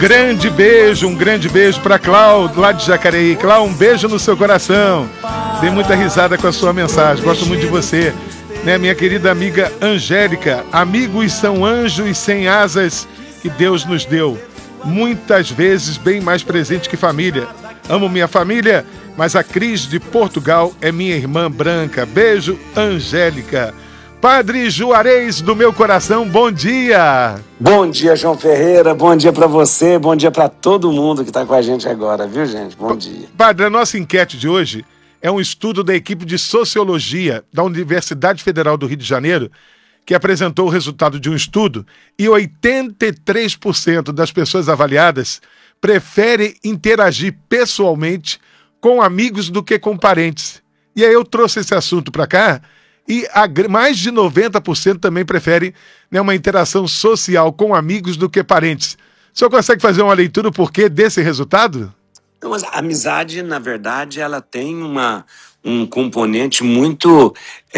Um grande beijo para Cláudio, lá de Jacareí. Cláudio, um beijo no seu coração. Dei muita risada com a sua mensagem, gosto muito de você. Né, minha querida amiga Angélica, amigos são anjos sem asas que Deus nos deu. Muitas vezes bem mais presente que família. Amo minha família, mas a Cris de Portugal é minha irmã branca. Beijo, Angélica. Padre Juarez do meu coração, bom dia! Bom dia, João Ferreira, bom dia para você, bom dia para todo mundo que está com a gente agora, viu, gente? Bom dia. Padre, a nossa enquete de hoje é um estudo da equipe de Sociologia da Universidade Federal do Rio de Janeiro, que apresentou o resultado de um estudo e 83% das pessoas avaliadas preferem interagir pessoalmente com amigos do que com parentes. E aí eu trouxe esse assunto para cá. E mais de 90% também prefere, né, uma interação social com amigos do que parentes. O senhor consegue fazer uma leitura do porquê desse resultado? Não, mas a amizade, na verdade, ela tem um componente muito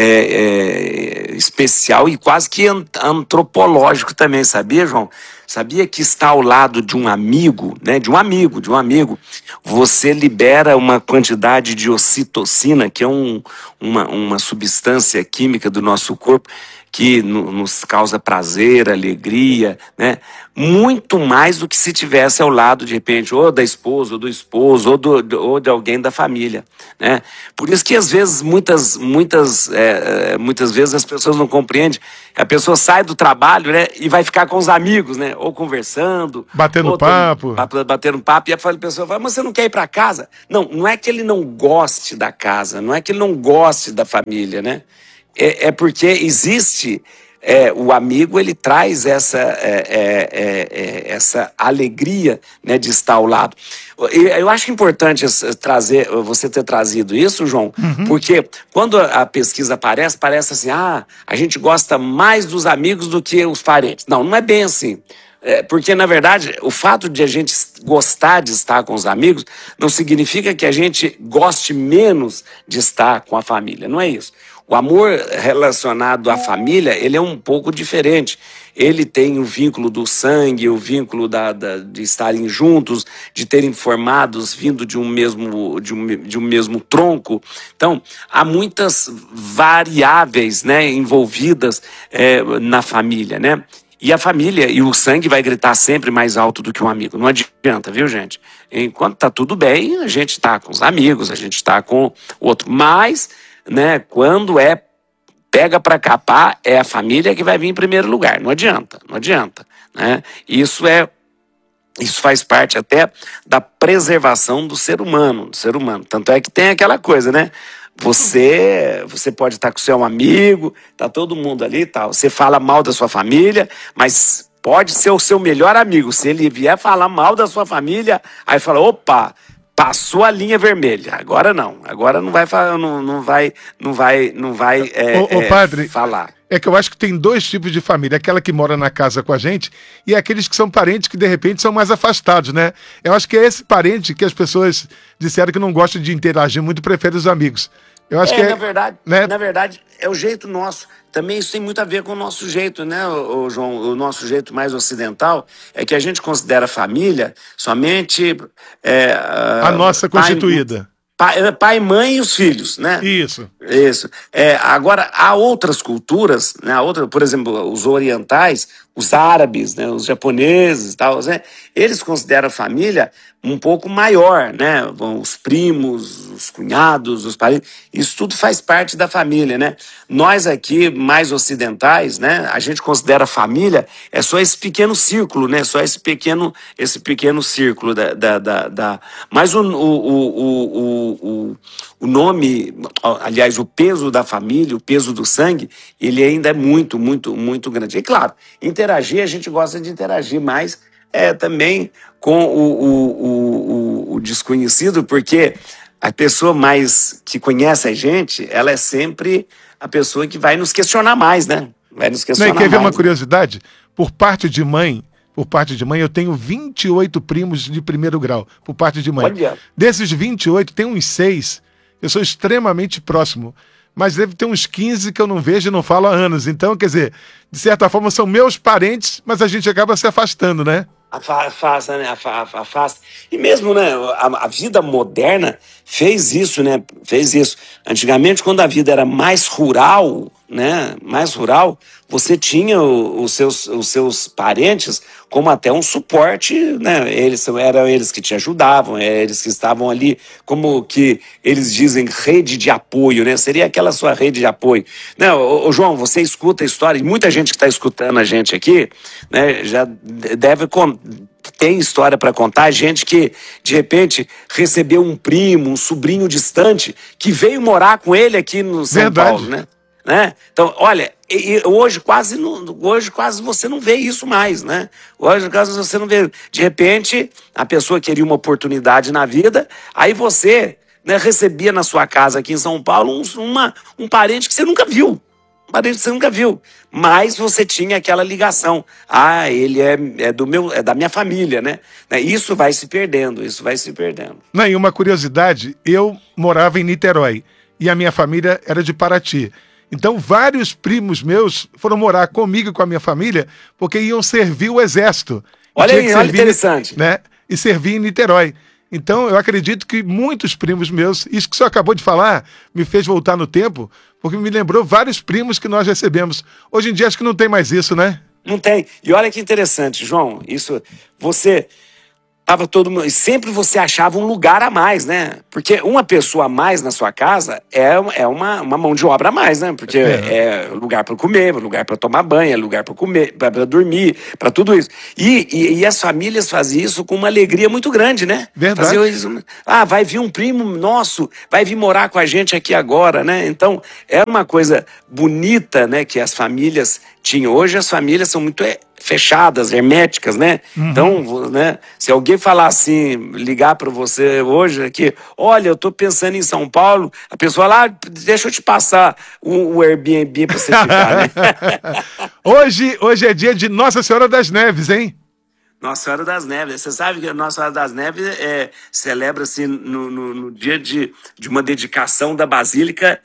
especial e quase que antropológico também, sabia, João? Sabia que estar ao lado de um amigo, né, de um amigo, você libera uma quantidade de ocitocina, que é uma substância química do nosso corpo que nos causa prazer, alegria, né? Muito mais do que se tivesse ao lado, de repente, ou da esposa, ou do esposo, ou de alguém da família, né? Por isso que, às vezes, muitas vezes as pessoas não compreendem. A pessoa sai do trabalho, né, e vai ficar com os amigos, né? Ou conversando. Batendo papo. Batendo papo. E a pessoa fala, mas você não quer ir para casa? Não é que ele não goste da casa, não é que ele não goste da família, né? É porque existe, o amigo, ele traz essa alegria, né, de estar ao lado. Eu acho importante você ter trazido isso, João, porque quando a pesquisa aparece, parece assim, a gente gosta mais dos amigos do que os parentes. Não é bem assim. Porque, na verdade, o fato de a gente gostar de estar com os amigos não significa que a gente goste menos de estar com a família. Não é isso. O amor relacionado à família, ele é um pouco diferente. Ele tem o vínculo do sangue, o vínculo de estarem juntos, de terem formados vindo de um mesmo tronco. Então, há muitas variáveis, né, envolvidas na família, né? E a família e o sangue vai gritar sempre mais alto do que um amigo. Não adianta, viu, gente? Enquanto tá tudo bem, a gente tá com os amigos, a gente tá com o outro. Mas, né, quando pega para capar, é a família que vai vir em primeiro lugar. Não adianta, né? Isso faz parte até da preservação do ser humano. Tanto é que tem aquela coisa, né? Você pode estar com o seu amigo, tá todo mundo ali e tal. Você fala mal da sua família, mas pode ser o seu melhor amigo. Se ele vier falar mal da sua família, aí fala, opa, passou a linha vermelha. Agora não vai padre, falar. É que eu acho que tem dois tipos de família. Aquela que mora na casa com a gente e aqueles que são parentes que, de repente, são mais afastados, né? Eu acho que é esse parente que as pessoas disseram que não gostam de interagir muito, preferem os amigos. Eu acho que na verdade, é o jeito nosso. Também isso tem muito a ver com o nosso jeito, né, João? O nosso jeito mais ocidental é que a gente considera família somente a nossa constituída. Pai, mãe e os filhos, né? Isso. Agora, há outras culturas, né? Por exemplo, os orientais, os árabes, né? Os japoneses e tal, né? Eles consideram a família um pouco maior, né? Os primos, os cunhados, os parentes, isso tudo faz parte da família, né? Nós aqui, mais ocidentais, né? A gente considera a família só esse pequeno círculo, né? Só esse pequeno círculo Mas o nome, aliás, o peso da família, o peso do sangue, ele ainda é muito, muito, muito grande. E claro, interagir, a gente gosta de interagir mais também com o desconhecido, porque a pessoa mais que conhece a gente, ela é sempre a pessoa que vai nos questionar mais, né? Vai nos questionar mais. Quer ver uma curiosidade? Por parte de mãe, eu tenho 28 primos de primeiro grau, por parte de mãe. Olha. Desses 28, tem uns 6, eu sou extremamente próximo. Mas deve ter uns 15 que eu não vejo e não falo há anos. Então, quer dizer, de certa forma, são meus parentes, mas a gente acaba se afastando, né? afasta, né? Afasta. E mesmo, né, a vida moderna fez isso, né? Fez isso. Antigamente, quando a vida era mais rural, né? Mais rural, você tinha os seus parentes como até um suporte, né? Eram eles que te ajudavam, eles que estavam ali, como que eles dizem, rede de apoio, né? Seria aquela sua rede de apoio. Não, João, você escuta a história, e muita gente que está escutando a gente aqui, né, já deve tem história para contar, gente que de repente recebeu um primo, um sobrinho distante que veio morar com ele aqui no São Paulo, né? Então, olha, hoje quase você não vê isso mais, né? Hoje quase você não vê. De repente, a pessoa queria uma oportunidade na vida, aí você, né, recebia na sua casa aqui em São Paulo um parente que você nunca viu. Parente que você nunca viu, mas você tinha aquela ligação. Ah, ele é da minha família, né? Isso vai se perdendo, isso vai se perdendo. Não, e uma curiosidade, eu morava em Niterói e a minha família era de Paraty. Então, vários primos meus foram morar comigo e com a minha família porque iam servir o exército. Olha aí, olha interessante. Né? E servir em Niterói. Então, eu acredito que muitos primos meus, isso que o senhor acabou de falar, me fez voltar no tempo, porque me lembrou vários primos que nós recebemos. Hoje em dia, acho que não tem mais isso, né? Não tem. E olha que interessante, João, isso, você... Tava todo mundo, e sempre você achava um lugar a mais, né? Porque uma pessoa a mais na sua casa é uma mão de obra a mais, né? Porque é lugar para comer, lugar para tomar banho, é lugar para comer, para dormir, para tudo isso. E as famílias faziam isso com uma alegria muito grande, né? Verdade. Faziam isso, vai vir um primo nosso, vai vir morar com a gente aqui agora, né? Então, era uma coisa bonita, né? Que as famílias tinham. Hoje as famílias são muito fechadas, herméticas, né? Uhum. Então, né, se alguém falar assim, ligar para você hoje aqui, olha, eu tô pensando em São Paulo, a pessoa lá, deixa eu te passar o Airbnb para você ficar, né? Hoje é dia de Nossa Senhora das Neves, hein? Nossa Senhora das Neves. Você sabe que a Nossa Senhora das Neves celebra-se no dia de uma dedicação da Basílica,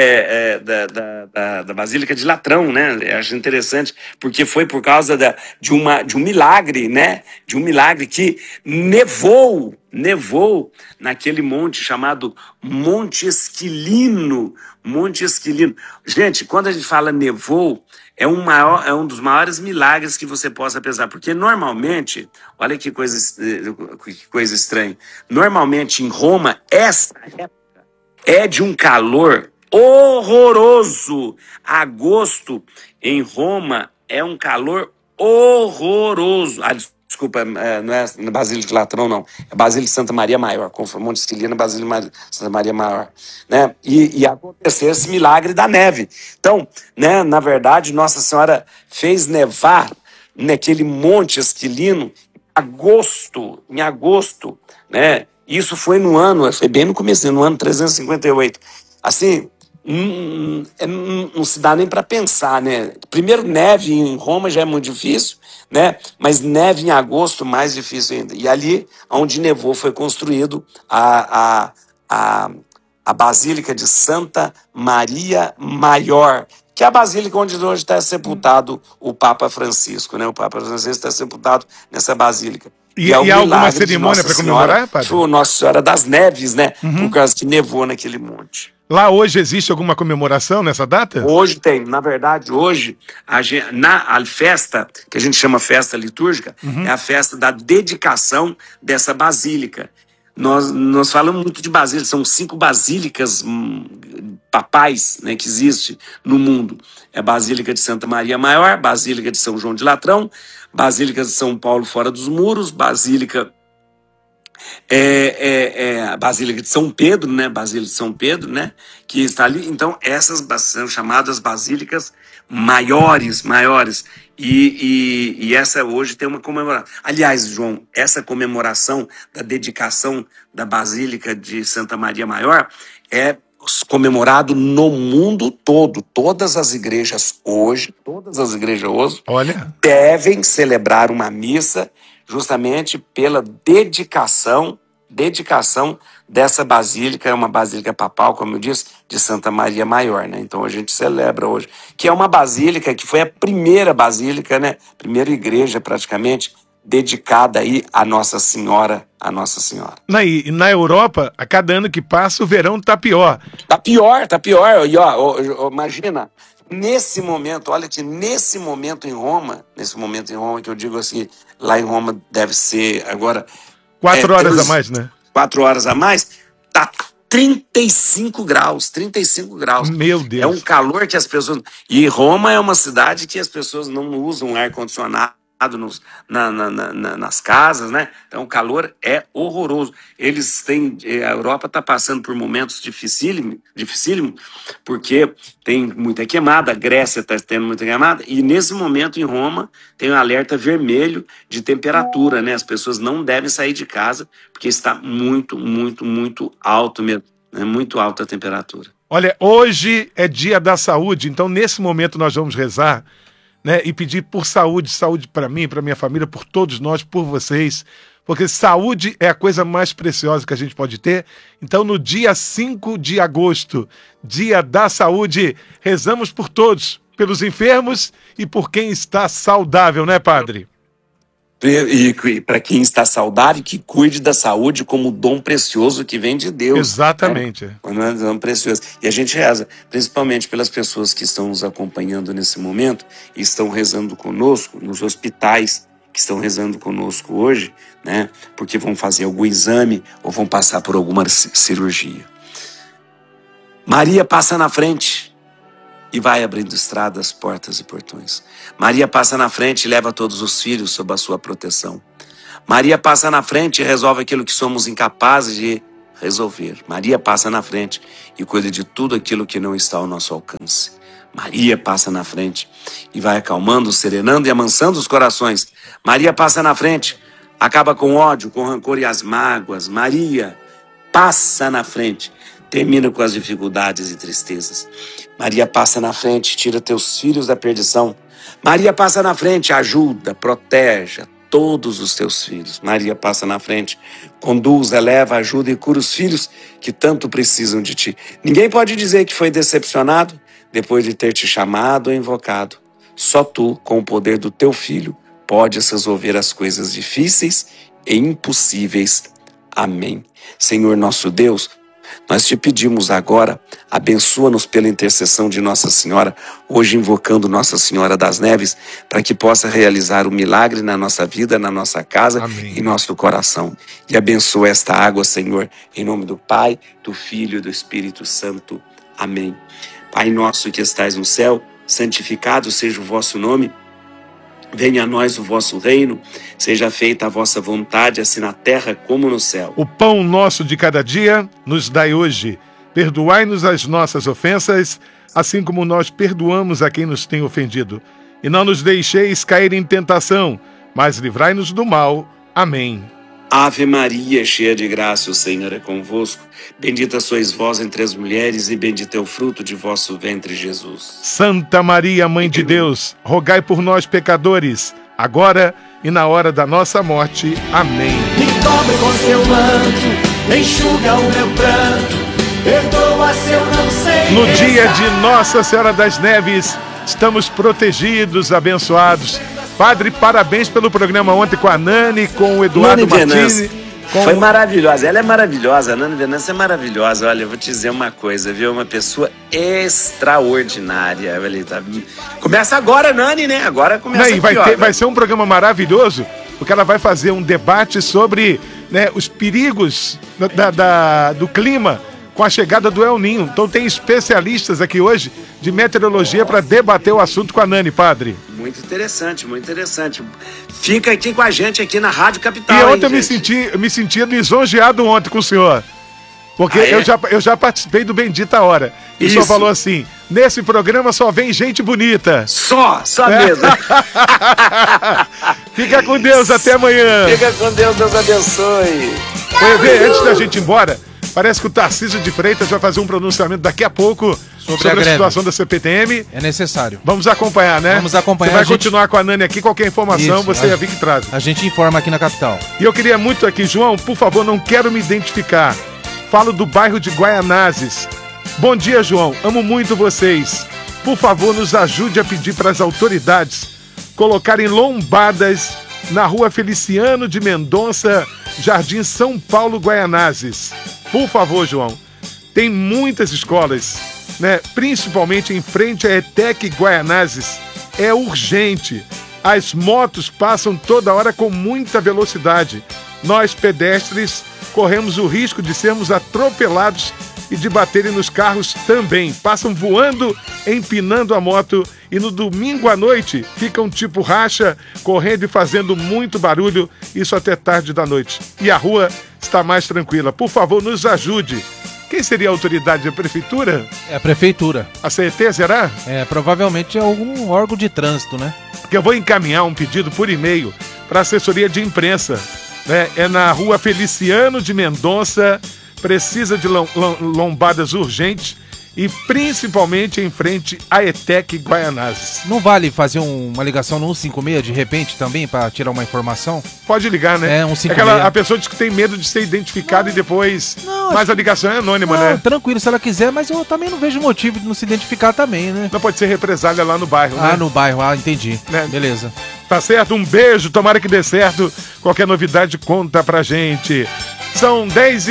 da Basílica de Latrão, né? Eu acho interessante, porque foi por causa de um milagre, né? De um milagre que nevou naquele monte chamado Monte Esquilino. Monte Esquilino. Gente, quando a gente fala nevou, é um dos maiores milagres que você possa pensar, porque normalmente, olha que coisa estranha, normalmente em Roma, essa época é de um calor horroroso. Agosto em Roma é um calor horroroso. Desculpa, não é na Basílica de Latrão, não. É Basílica de Santa Maria Maior. Monte Esquilino, Basílica de Santa Maria Maior. Né? E aconteceu esse milagre da neve. Então, né, na verdade, Nossa Senhora fez nevar naquele Monte Esquilino em agosto, né? Isso foi foi bem no começo, no ano 358. Assim, não se dá nem para pensar, né? Primeiro, neve em Roma já é muito difícil, né? Mas neve em agosto, mais difícil ainda. E ali, onde nevou, foi construído a Basílica de Santa Maria Maior, que é a basílica onde hoje está sepultado o Papa Francisco, né? O Papa Francisco está sepultado nessa basílica. E há alguma cerimônia para comemorar, padre? Foi Nossa Senhora das Neves, né? Por causa que nevou naquele monte. Lá hoje existe alguma comemoração nessa data? Hoje tem. Na verdade, hoje, a festa, que a gente chama festa litúrgica, é a festa da dedicação dessa basílica. Nós falamos muito de basílicas, são 5 basílicas papais, né, que existem no mundo. É a Basílica de Santa Maria Maior, Basílica de São João de Latrão, Basílica de São Paulo Fora dos Muros, Basílica... a Basílica de São Pedro, né? Basílica de São Pedro, né? Que está ali. Então, essas são chamadas basílicas maiores. E essa hoje tem uma comemoração. Aliás, João, essa comemoração da dedicação da Basílica de Santa Maria Maior é comemorado no mundo todo. Todas as igrejas hoje, olha, devem celebrar uma missa justamente pela dedicação dessa basílica. É uma basílica papal, como eu disse, de Santa Maria Maior, né? Então a gente celebra hoje, que é uma basílica que foi a primeira basílica, né? Primeira igreja praticamente dedicada aí à Nossa Senhora, Na Europa, a cada ano que passa, o verão tá pior. Tá pior. E imagina, nesse momento, olha que nesse momento em Roma, que eu digo assim, lá em Roma deve ser agora... 4 horas a mais, né? 4 horas a mais, tá 35 graus. Meu Deus. É um calor que as pessoas... E Roma é uma cidade que as pessoas não usam ar-condicionado nas casas, né? Então o calor é horroroso. A Europa está passando por momentos dificílimos, porque tem muita queimada, a Grécia está tendo muita queimada, e nesse momento em Roma tem um alerta vermelho de temperatura, né? As pessoas não devem sair de casa, porque está muito, muito, muito alto mesmo, né? Muito alta a temperatura. Olha, hoje é dia da saúde, então nesse momento nós vamos rezar, né, e pedir por saúde para mim, para minha família, por todos nós, por vocês, porque saúde é a coisa mais preciosa que a gente pode ter. Então, no dia 5 de agosto, dia da saúde, rezamos por todos, pelos enfermos e por quem está saudável, né, padre? E para quem está saudável, que cuide da saúde como dom precioso que vem de Deus. Exatamente. É um dom precioso. E a gente reza, principalmente pelas pessoas que estão nos acompanhando nesse momento e estão rezando conosco, nos hospitais que estão rezando conosco hoje, né? Porque vão fazer algum exame ou vão passar por alguma cirurgia. Maria passa na frente e vai abrindo estradas, portas e portões. Maria passa na frente e leva todos os filhos sob a sua proteção. Maria passa na frente e resolve aquilo que somos incapazes de resolver. Maria passa na frente e cuida de tudo aquilo que não está ao nosso alcance. Maria passa na frente e vai acalmando, serenando e amansando os corações. Maria passa na frente, acaba com o ódio, com o rancor e as mágoas. Maria passa na frente, termina com as dificuldades e tristezas. Maria passa na frente, tira teus filhos da perdição. Maria passa na frente, ajuda, protege todos os teus filhos. Maria passa na frente, conduz, eleva, ajuda e cura os filhos que tanto precisam de ti. Ninguém pode dizer que foi decepcionado depois de ter te chamado ou invocado. Só tu, com o poder do teu filho, podes resolver as coisas difíceis e impossíveis. Amém. Senhor nosso Deus, nós te pedimos agora, abençoa-nos pela intercessão de Nossa Senhora, hoje invocando Nossa Senhora das Neves, para que possa realizar o milagre na nossa vida, na nossa casa, amém, em nosso coração. E abençoa esta água, Senhor, em nome do Pai, do Filho e do Espírito Santo. Amém. Pai nosso que estais no céu, santificado seja o vosso nome. Venha a nós o vosso reino, seja feita a vossa vontade, assim na terra como no céu. O pão nosso de cada dia nos dai hoje. Perdoai-nos as nossas ofensas, assim como nós perdoamos a quem nos tem ofendido. E não nos deixeis cair em tentação, mas livrai-nos do mal. Amém. Ave Maria, cheia de graça, o Senhor é convosco. Bendita sois vós entre as mulheres e bendito é o fruto de vosso ventre, Jesus. Santa Maria, Mãe de Deus, rogai por nós, pecadores, agora e na hora da nossa morte. Amém. Me cobre com seu manto, enxuga o meu pranto, perdoa se eu não sei. No dia de Nossa Senhora das Neves, estamos protegidos, abençoados. Padre, parabéns pelo programa ontem com a Nani, com o Eduardo Martini. Foi maravilhosa, ela é maravilhosa, a Nani Venâncio é maravilhosa. Olha, eu vou te dizer uma coisa, viu? Uma pessoa extraordinária. Começa agora, Nani, né? Agora começa vai ser um programa maravilhoso, porque ela vai fazer um debate sobre, né, os perigos do clima com a chegada do El Ninho. Então tem especialistas aqui hoje de meteorologia para debater o assunto com a Nani, padre. Muito interessante, muito interessante. Fica aqui com a gente aqui na Rádio Capital. E ontem eu me senti lisonjeado ontem com o senhor. Porque eu já participei do Bendita Hora. E o senhor falou assim, nesse programa só vem gente bonita. Só mesmo. Fica com Deus, até amanhã. Fica com Deus, Deus abençoe. Antes da gente ir embora, parece que o Tarcísio de Freitas vai fazer um pronunciamento daqui a pouco sobre a situação da CPTM. É necessário. Vamos acompanhar, né? Vamos acompanhar. Você vai continuar com a Nani aqui, qualquer informação você vir que traz. A gente informa aqui na capital. E eu queria muito aqui, João, por favor, não quero me identificar. Falo do bairro de Guaianazes. Bom dia, João. Amo muito vocês. Por favor, nos ajude a pedir para as autoridades colocarem lombadas na rua Feliciano de Mendonça, Jardim São Paulo, Guaianazes. Por favor, João, tem muitas escolas, né? Principalmente em frente à ETEC Guaianazes. É urgente. As motos passam toda hora com muita velocidade. Nós, pedestres, corremos o risco de sermos atropelados e de baterem nos carros também. Passam voando, empinando a moto e no domingo à noite ficam tipo racha, correndo e fazendo muito barulho, isso até tarde da noite. E a rua está mais tranquila. Por favor, nos ajude. Quem seria a autoridade da prefeitura? É a prefeitura. A CET, será? Provavelmente é algum órgão de trânsito, né? Porque eu vou encaminhar um pedido por e-mail para a assessoria de imprensa. Né? É na rua Feliciano de Mendonça, precisa de lombadas urgentes e principalmente em frente à ETEC Guaianazes. Não vale fazer uma ligação no 156 de repente também para tirar uma informação? Pode ligar, né? 156. A pessoa diz que tem medo de ser identificada e depois... Mas a ligação é anônima, né? Tranquilo, se ela quiser, mas eu também não vejo motivo de não se identificar também, né? Não pode ser represália lá no bairro, né? No bairro, entendi. Né? Beleza. Tá certo? Um beijo, tomara que dê certo. Qualquer novidade, conta pra gente. São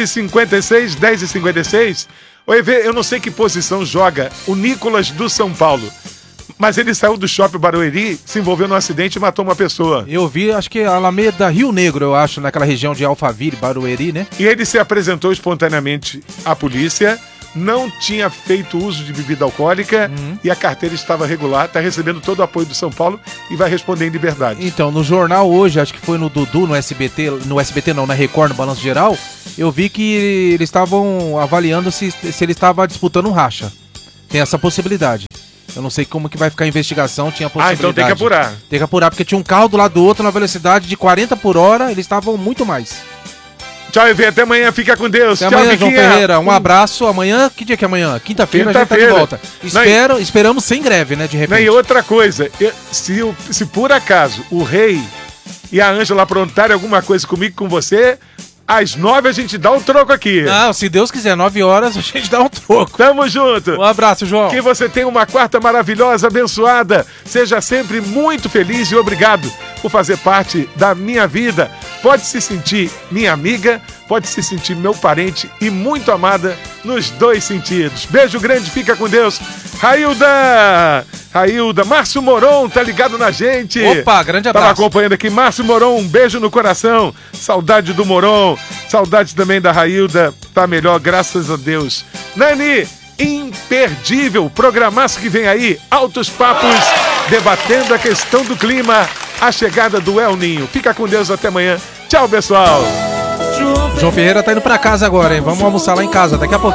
10h56, 10h56. Ô, Evê, eu não sei que posição joga o Nicolas do São Paulo, mas ele saiu do shopping Barueri, se envolveu num acidente e matou uma pessoa. Eu vi, acho que Alameda Rio Negro, eu acho, naquela região de Alphaville, Barueri, né? E ele se apresentou espontaneamente à polícia, não tinha feito uso de bebida alcoólica e a carteira estava regular, está recebendo todo o apoio do São Paulo e vai responder em liberdade. Então, no jornal hoje, acho que foi no Dudu, no SBT não, na Record, no Balanço Geral, eu vi que eles estavam avaliando se ele estava disputando um racha. Tem essa possibilidade. Eu não sei como que vai ficar a investigação, tinha a possibilidade. Então tem que apurar. Tem que apurar, porque tinha um carro do lado do outro na velocidade de 40 por hora, eles estavam muito mais. Tchau, Evê, até amanhã, fica com Deus. Até tchau, amanhã, João Viquinha. Ferreira, um abraço. Amanhã, que dia que é amanhã? Quinta-feira, a gente tá de volta. Esperamos sem greve, né, de repente. E outra coisa, se por acaso o Rei e a Ângela aprontarem alguma coisa comigo, com você, às 9 a gente dá um troco aqui. Não, se Deus quiser, 9 horas a gente dá um troco. Tamo junto. Um abraço, João. Que você tenha uma quarta maravilhosa, abençoada. Seja sempre muito feliz e obrigado por fazer parte da minha vida. Pode se sentir minha amiga, pode se sentir meu parente e muito amada nos dois sentidos. Beijo grande, fica com Deus. Railda, Márcio Moron tá ligado na gente. Opa, grande abraço. Tava acompanhando aqui, Márcio Moron, um beijo no coração. Saudade do Moron, saudade também da Railda. Tá melhor, graças a Deus. Nani, imperdível, programaço que vem aí, altos papos, debatendo a questão do clima, a chegada do El Ninho. Fica com Deus, até amanhã. Tchau, pessoal. João Ferreira tá indo pra casa agora, hein? Vamos almoçar lá em casa daqui a pouco.